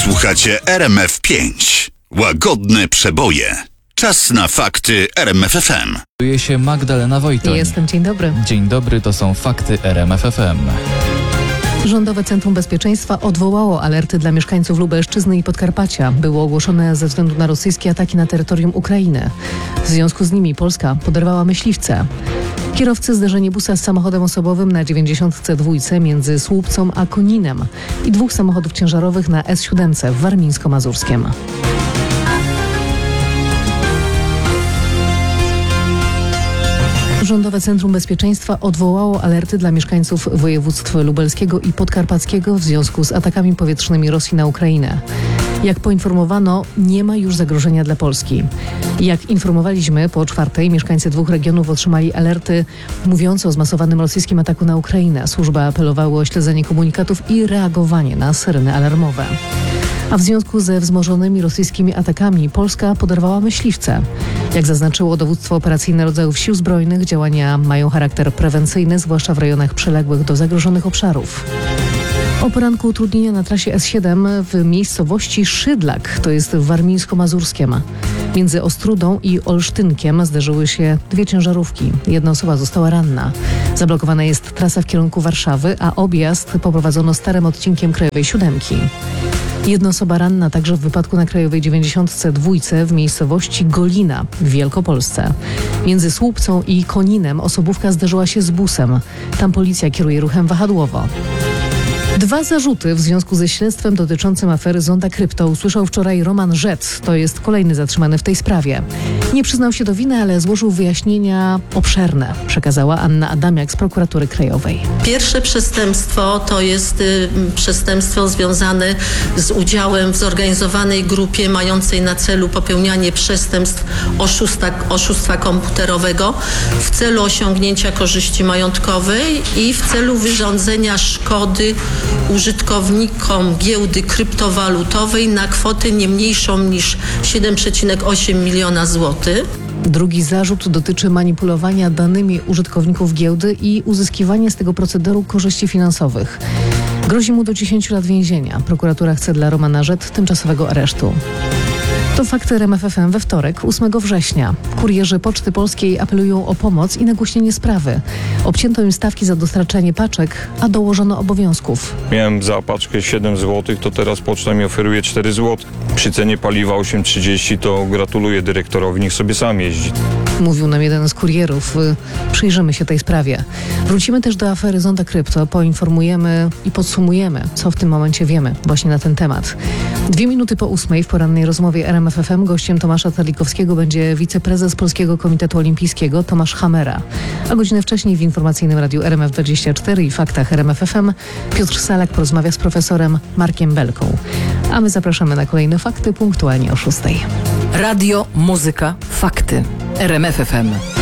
Słuchacie RMF5. Łagodne przeboje. Czas na fakty RMFFM. Kieruje się Magdalena Wojtoń. Jestem, dzień dobry. Dzień dobry, to są fakty RMFFM. Rządowe Centrum Bezpieczeństwa odwołało alerty dla mieszkańców Lubelszczyzny i Podkarpacia. Było ogłoszone ze względu na rosyjskie ataki na terytorium Ukrainy. W związku z nimi Polska poderwała myśliwce. Kierowcy zderzenie busa z samochodem osobowym na 92 między Słupcą a Koninem i 2 samochodów ciężarowych na S7 w Warmińsko-Mazurskiem. Rządowe Centrum Bezpieczeństwa odwołało alerty dla mieszkańców województw lubelskiego i podkarpackiego w związku z atakami powietrznymi Rosji na Ukrainę. Jak poinformowano, nie ma już zagrożenia dla Polski. Jak informowaliśmy, po 4:00 mieszkańcy 2 regionów otrzymali alerty mówiące o zmasowanym rosyjskim ataku na Ukrainę. Służby apelowały o śledzenie komunikatów i reagowanie na syreny alarmowe. A w związku ze wzmożonymi rosyjskimi atakami Polska poderwała myśliwce. Jak zaznaczyło dowództwo operacyjne rodzajów Sił Zbrojnych, działania mają charakter prewencyjny, zwłaszcza w rejonach przyległych do zagrożonych obszarów. O poranku utrudnienia na trasie S7 w miejscowości Szydlak, to jest w Warmińsko-Mazurskiem. Między Ostrudą i Olsztynkiem zderzyły się 2 ciężarówki. 1 osoba została ranna. Zablokowana jest trasa w kierunku Warszawy, a objazd poprowadzono starym odcinkiem Krajowej 7. 1 osoba ranna także w wypadku na Krajowej 92 w miejscowości Golina w Wielkopolsce. Między Słupcą i Koninem osobówka zderzyła się z busem. Tam policja kieruje ruchem wahadłowo. 2 zarzuty w związku ze śledztwem dotyczącym afery Zonda Krypto usłyszał wczoraj Roman Rzec. To jest kolejny zatrzymany w tej sprawie. Nie przyznał się do winy, ale złożył wyjaśnienia obszerne, przekazała Anna Adamiak z Prokuratury Krajowej. Pierwsze przestępstwo to jest przestępstwo związane z udziałem w zorganizowanej grupie mającej na celu popełnianie przestępstw oszustwa komputerowego w celu osiągnięcia korzyści majątkowej i w celu wyrządzenia szkody użytkownikom giełdy kryptowalutowej na kwotę nie mniejszą niż 7,8 miliona złotych. Drugi zarzut dotyczy manipulowania danymi użytkowników giełdy i uzyskiwania z tego procederu korzyści finansowych. Grozi mu do 10 lat więzienia. Prokuratura chce dla Romana Rzec tymczasowego aresztu. To fakty RMFFM we wtorek, 8 września. Kurierzy Poczty Polskiej apelują o pomoc i nagłośnienie sprawy. Obcięto im stawki za dostarczanie paczek, a dołożono obowiązków. Miałem za paczkę 7 zł, to teraz poczta mi oferuje 4 zł. Przy cenie paliwa 8,30 to gratuluję dyrektorowi, niech sobie sam jeździ. Mówił nam jeden z kurierów. Przyjrzymy się tej sprawie. Wrócimy też do afery Zonda Krypto. Poinformujemy i podsumujemy, co w tym momencie wiemy właśnie na ten temat. 2 minuty po 8:00 w porannej rozmowie RMFFM gościem Tomasza Terlikowskiego będzie wiceprezes Polskiego Komitetu Olimpijskiego Tomasz Hamera. A godzinę wcześniej w informacyjnym radiu RMF24 i faktach RMFFM Piotr Salak porozmawia z profesorem Markiem Belką. A my zapraszamy na kolejne fakty punktualnie o 6:00. Radio, muzyka, fakty. RMFFM.